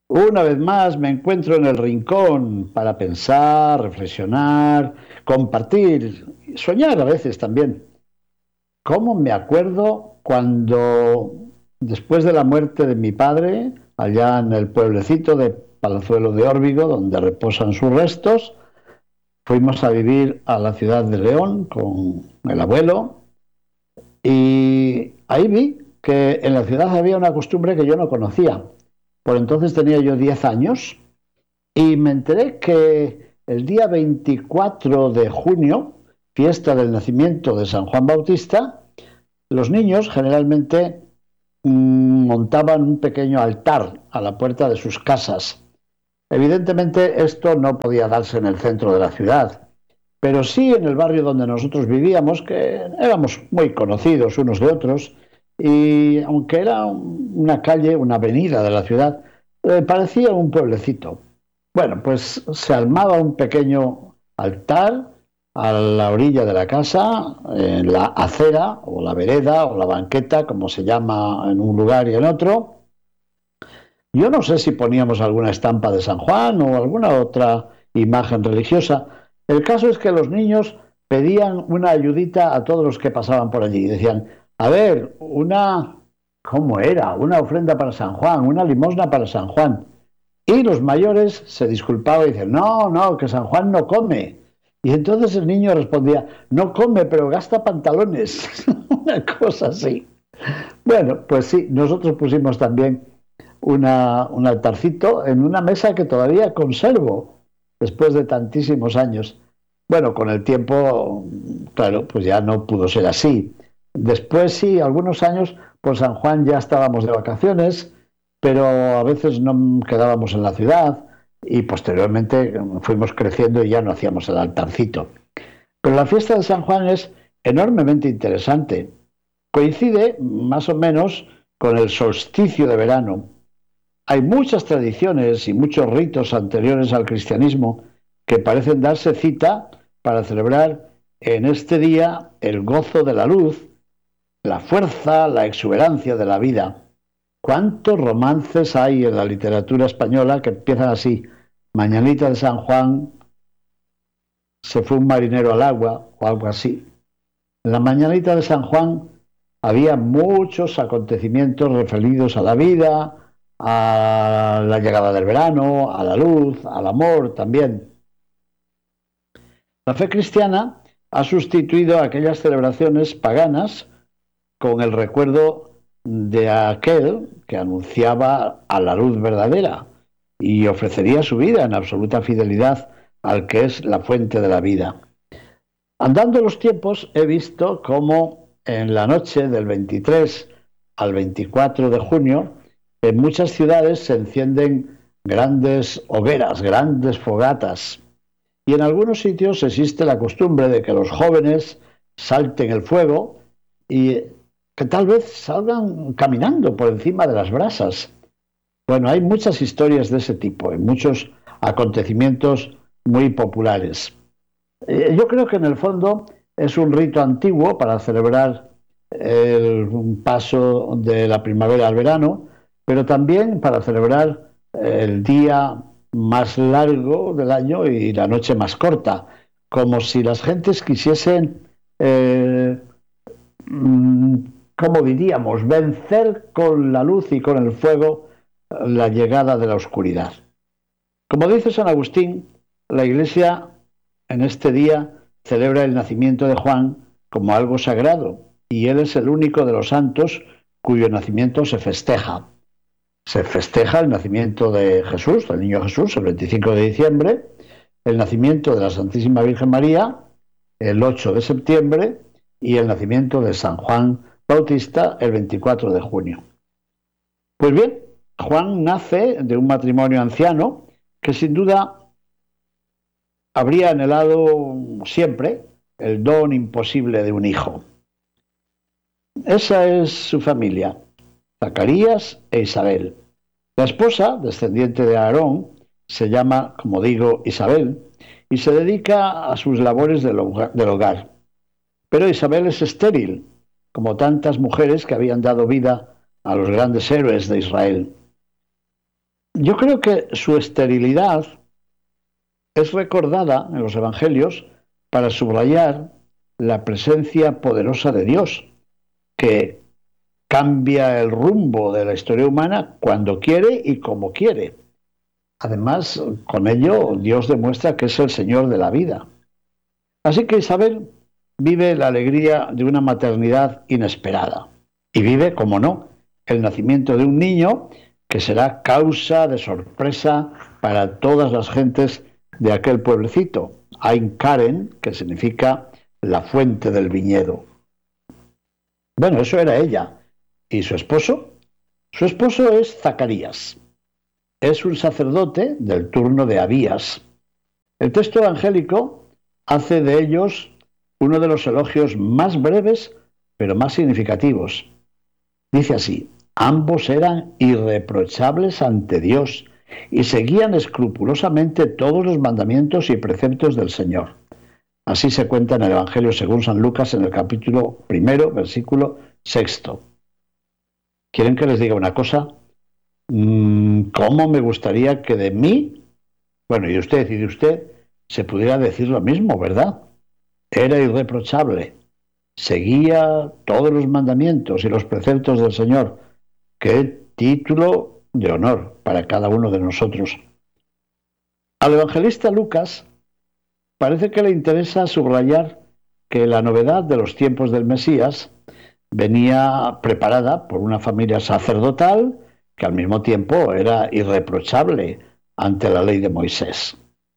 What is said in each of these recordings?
Una vez más me encuentro en el rincón para pensar, reflexionar, compartir, soñar a veces también. ¿Cómo me acuerdo cuando, después de la muerte de mi padre, allá en el pueblecito de Palazuelo de Órbigo, donde reposan sus restos, fuimos a vivir a la ciudad de León con el abuelo y ahí vi que en la ciudad había una costumbre que yo no conocía. Por entonces tenía yo 10 años y me enteré que el día 24 de junio, fiesta del nacimiento de San Juan Bautista, los niños generalmente montaban un pequeño altar a la puerta de sus casas. Evidentemente esto no podía darse en el centro de la ciudad, pero sí en el barrio donde nosotros vivíamos, que éramos muy conocidos unos de otros, y aunque era una calle, una avenida de la ciudad, parecía un pueblecito. Bueno, pues se armaba un pequeño altar a la orilla de la casa, en la acera o la vereda o la banqueta, como se llama en un lugar y en otro. Yo no sé si poníamos alguna estampa de San Juan o alguna otra imagen religiosa. El caso es que los niños pedían una ayudita a todos los que pasaban por allí. Decían, a ver, ¿cómo era? Una ofrenda para San Juan, una limosna para San Juan. Y los mayores se disculpaban y decían, no, no, que San Juan no come. Y entonces el niño respondía, no come, pero gasta pantalones. Una cosa así. Bueno, pues sí, nosotros pusimos también un altarcito en una mesa que todavía conservo después de tantísimos años. Bueno, con el tiempo, claro, pues ya no pudo ser así. Después sí, algunos años, por San Juan ya estábamos de vacaciones, pero a veces no quedábamos en la ciudad y posteriormente fuimos creciendo y ya no hacíamos el altarcito. Pero la fiesta de San Juan es enormemente interesante. Coincide más o menos con el solsticio de verano. Hay muchas tradiciones y muchos ritos anteriores al cristianismo que parecen darse cita para celebrar en este día el gozo de la luz, la fuerza, la exuberancia de la vida. ¿Cuántos romances hay en la literatura española que empiezan así? Mañanita de San Juan, se fue un marinero al agua o algo así. En la mañanita de San Juan había muchos acontecimientos referidos a la vida, a la llegada del verano, a la luz, al amor también. La fe cristiana ha sustituido aquellas celebraciones paganas con el recuerdo de aquel que anunciaba a la luz verdadera y ofrecería su vida en absoluta fidelidad al que es la fuente de la vida. Andando los tiempos he visto cómo en la noche del 23 al 24 de junio en muchas ciudades se encienden grandes hogueras, grandes fogatas, y en algunos sitios existe la costumbre de que los jóvenes salten el fuego y que tal vez salgan caminando por encima de las brasas. Bueno, hay muchas historias de ese tipo, en muchos acontecimientos muy populares. Yo creo que en el fondo es un rito antiguo para celebrar el paso de la primavera al verano, pero también para celebrar el día más largo del año y la noche más corta, como si las gentes quisiesen, eh, mm, ¿cómo diríamos?, vencer con la luz y con el fuego la llegada de la oscuridad. Como dice San Agustín, la Iglesia en este día celebra el nacimiento de Juan como algo sagrado y él es el único de los santos cuyo nacimiento se festeja. Se festeja el nacimiento de Jesús, del niño Jesús, el 25 de diciembre, el nacimiento de la Santísima Virgen María, el 8 de septiembre, y el nacimiento de San Juan Bautista, el 24 de junio. Pues bien, Juan nace de un matrimonio anciano que sin duda habría anhelado siempre el don imposible de un hijo. Esa es su familia, Zacarías e Isabel. La esposa, descendiente de Aarón, se llama, como digo, Isabel, y se dedica a sus labores del hogar. Pero Isabel es estéril, como tantas mujeres que habían dado vida a los grandes héroes de Israel. Yo creo que su esterilidad es recordada en los evangelios para subrayar la presencia poderosa de Dios, que cambia el rumbo de la historia humana cuando quiere y como quiere. Además, con ello, Dios demuestra que es el Señor de la vida. Así que Isabel vive la alegría de una maternidad inesperada. Y vive, como no, el nacimiento de un niño que será causa de sorpresa para todas las gentes de aquel pueblecito, Ain Karen, que significa la fuente del viñedo. Bueno, eso era ella. ¿Y su esposo? Su esposo es Zacarías. Es un sacerdote del turno de Abías. El texto evangélico hace de ellos uno de los elogios más breves, pero más significativos. Dice así: ambos eran irreprochables ante Dios y seguían escrupulosamente todos los mandamientos y preceptos del Señor. Así se cuenta en el Evangelio según San Lucas en el capítulo 1, versículo 6. ¿Quieren que les diga una cosa? ¿Cómo me gustaría que de mí, bueno, y de usted, se pudiera decir lo mismo, ¿verdad? Era irreprochable, seguía todos los mandamientos y los preceptos del Señor. ¡Qué título de honor para cada uno de nosotros! Al evangelista Lucas parece que le interesa subrayar que la novedad de los tiempos del Mesías venía preparada por una familia sacerdotal que al mismo tiempo era irreprochable ante la ley de Moisés.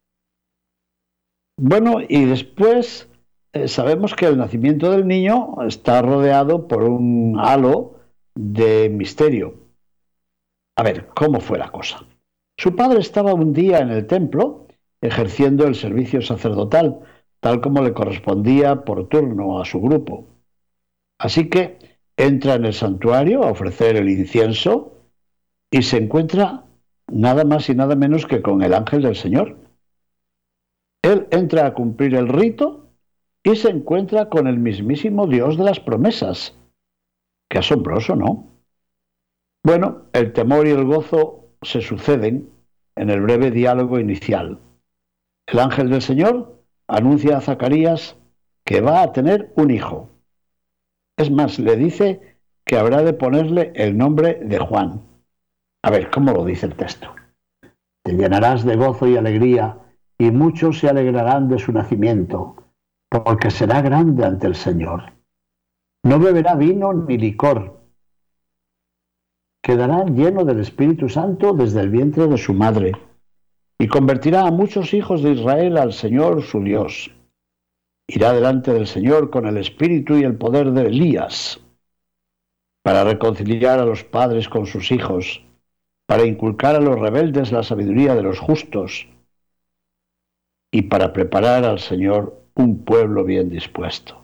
Bueno, y después sabemos que el nacimiento del niño está rodeado por un halo de misterio. A ver, ¿cómo fue la cosa? Su padre estaba un día en el templo ejerciendo el servicio sacerdotal, tal como le correspondía por turno a su grupo. Así que entra en el santuario a ofrecer el incienso y se encuentra nada más y nada menos que con el ángel del Señor. Él entra a cumplir el rito y se encuentra con el mismísimo Dios de las promesas. Qué asombroso, ¿no? Bueno, el temor y el gozo se suceden en el breve diálogo inicial. El ángel del Señor anuncia a Zacarías que va a tener un hijo. Es más, le dice que habrá de ponerle el nombre de Juan. A ver, ¿cómo lo dice el texto? Te llenarás de gozo y alegría, y muchos se alegrarán de su nacimiento, porque será grande ante el Señor. No beberá vino ni licor. Quedará lleno del Espíritu Santo desde el vientre de su madre, y convertirá a muchos hijos de Israel al Señor su Dios. Irá delante del Señor con el espíritu y el poder de Elías, para reconciliar a los padres con sus hijos, para inculcar a los rebeldes la sabiduría de los justos y para preparar al Señor un pueblo bien dispuesto.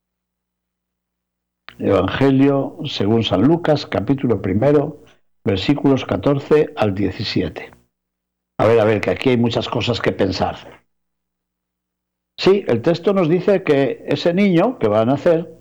Evangelio según San Lucas, capítulo 1, versículos 14 al 17. A ver, que aquí hay muchas cosas que pensar. Sí, el texto nos dice que ese niño que va a nacer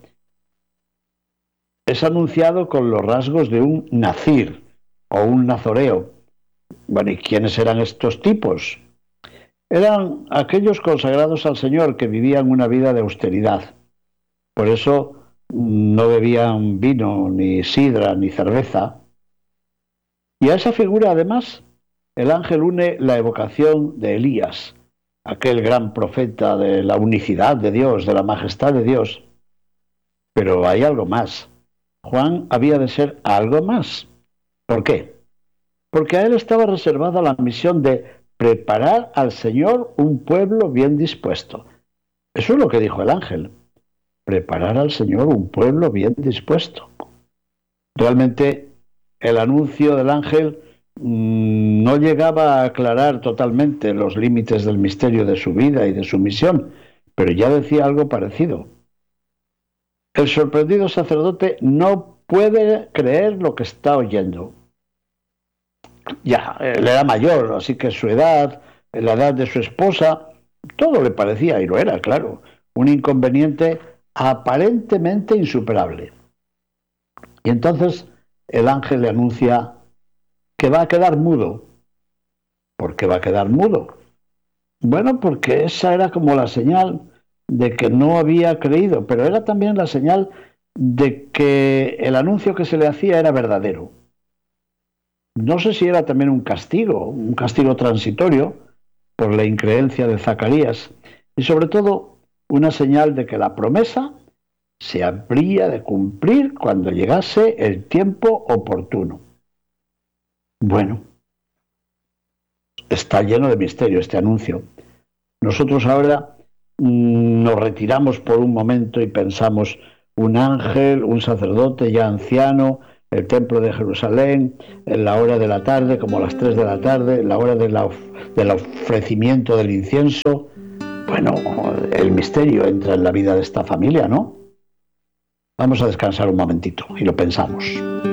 es anunciado con los rasgos de un nazir o un nazoreo. Bueno, ¿y quiénes eran estos tipos? Eran aquellos consagrados al Señor que vivían una vida de austeridad. Por eso no bebían vino, ni sidra, ni cerveza. Y a esa figura, además, el ángel une la evocación de Elías, aquel gran profeta de la unicidad de Dios, de la majestad de Dios. Pero hay algo más. Juan había de ser algo más. ¿Por qué? Porque a él estaba reservada la misión de preparar al Señor un pueblo bien dispuesto. Eso es lo que dijo el ángel. Preparar al Señor un pueblo bien dispuesto. Realmente el anuncio del ángel no llegaba a aclarar totalmente los límites del misterio de su vida y de su misión, pero ya decía algo parecido. El sorprendido sacerdote no puede creer lo que está oyendo. Ya, él era mayor, así que su edad, la edad de su esposa, todo le parecía, y lo era, claro, un inconveniente aparentemente insuperable. Y entonces el ángel le anuncia que va a quedar mudo ¿Por qué va a quedar mudo? Bueno, porque esa era como la señal de que no había creído, pero era también la señal de que el anuncio que se le hacía era verdadero. No sé si era también un castigo transitorio por la increencia de Zacarías, y sobre todo una señal de que la promesa se habría de cumplir cuando llegase el tiempo oportuno. Bueno, está lleno de misterio este anuncio. Nosotros ahora nos retiramos por un momento y pensamos un ángel, un sacerdote ya anciano, el templo de Jerusalén, en la hora de la tarde, como a las 3 de la tarde, la hora del ofrecimiento del incienso. Bueno, el misterio entra en la vida de esta familia, ¿no? Vamos a descansar un momentito y lo pensamos.